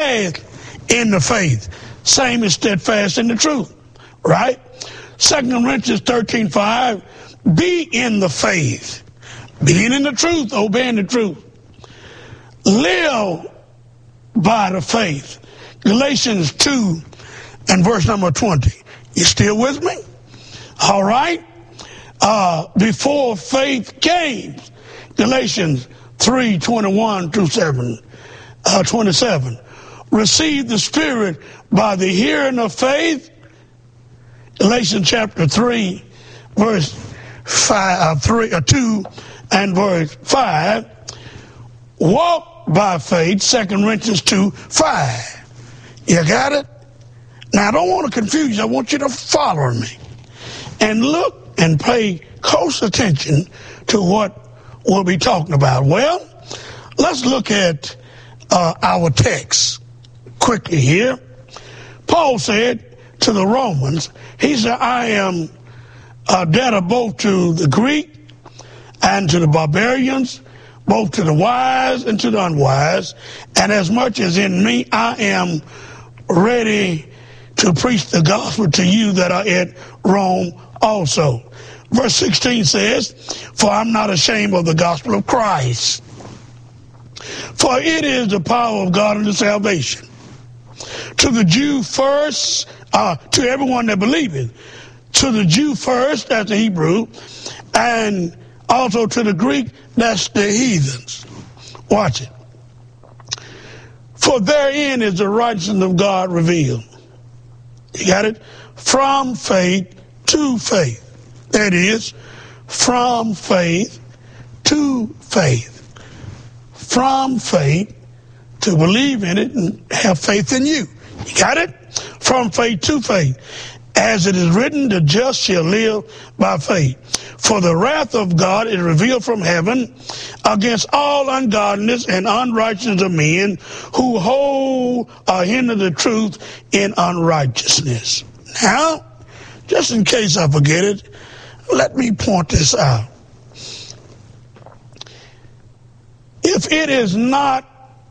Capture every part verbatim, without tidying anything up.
steadfast in the faith. Same as steadfast in the truth, right? Second Corinthians thirteen five, be in the faith, being in the truth, obeying the truth. Live by the faith. Galatians two and verse number twenty. You still with me? All right. Uh, before faith came, Galatians three twenty-one through seven, uh, twenty-seven. Receive the Spirit by the hearing of faith. Galatians chapter three, verse five, uh, three, uh, two, and verse five. Walk by faith. Second Corinthians two five. You got it? Now I don't want to confuse you. I want you to follow me and look and pay close attention to what we'll be talking about. Well, let's look at uh, our text quickly here. Paul said to the Romans, he said, I am a debtor both to the Greek and to the barbarians, both to the wise and to the unwise, and as much as in me I am ready to preach the gospel to you that are at Rome also. Verse sixteen says, for I'm not ashamed of the gospel of Christ, for it is the power of God unto salvation. To the Jew first, uh, to everyone that believeth. To the Jew first, that's the Hebrew, and also to the Greek, that's the heathens. Watch it. For therein is the righteousness of God revealed. You got it? From faith to faith. That is, from faith to faith. From faith to believe in it and have faith in you. You got it? From faith to faith. As it is written, the just shall live by faith. For the wrath of God is revealed from heaven against all ungodliness and unrighteousness of men who hold or hinder the truth in unrighteousness. Now, just in case I forget it, let me point this out. If it is not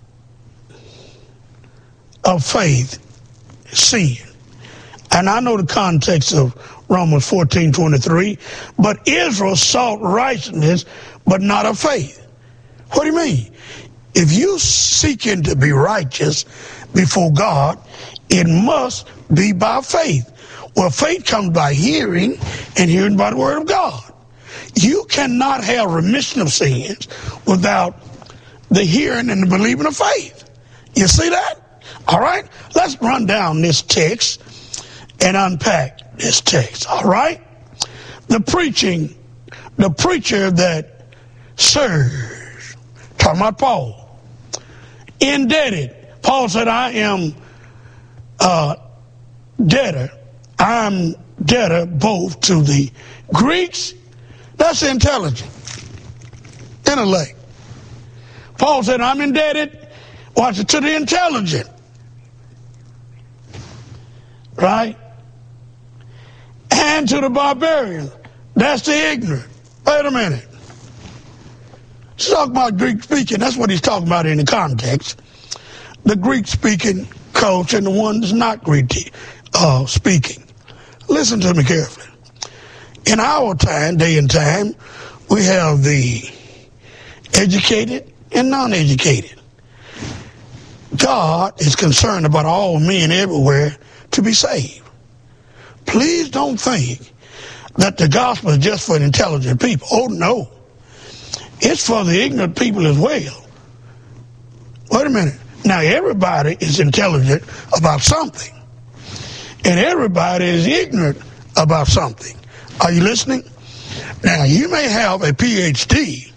of faith, sin. And I know the context of Romans fourteen twenty-three, but Israel sought righteousness, but not of faith. What do you mean? If you seeking to be righteous before God, it must be by faith. Well, faith comes by hearing, and hearing by the word of God. You cannot have remission of sins without the hearing and the believing of faith. You see that? All right? Let's run down this text and unpack this text. All right? The preaching, the preacher that serves, talking about Paul, indebted. Paul said, I am uh, debtor. I'm debtor both to the Greeks, that's intelligent, intellect. Paul said, I'm indebted, watch it, to the intelligent. Right? And to the barbarian. That's the ignorant. Wait a minute. He's talking about Greek speaking. That's what he's talking about in the context. The Greek speaking culture and the one that's not Greek uh, speaking. Listen to me carefully. In our time, day and time, we have the educated and non-educated. God is concerned about all men everywhere to be saved. Please don't think that the gospel is just for the intelligent people. Oh, no. It's for the ignorant people as well. Wait a minute. Now, everybody is intelligent about something. And everybody is ignorant about something. Are you listening? Now, you may have a P H D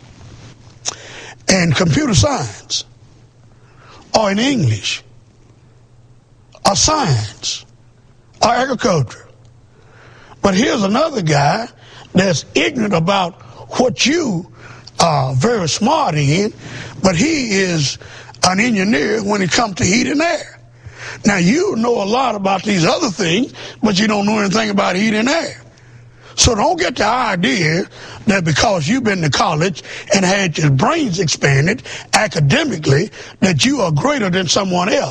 in computer science, or in English, or science, or agriculture. But here's another guy that's ignorant about what you are very smart in, but he is an engineer when it comes to heat and air. Now, you know a lot about these other things, but you don't know anything about heat and air. So don't get the idea that because you've been to college and had your brains expanded academically, that you are greater than someone else.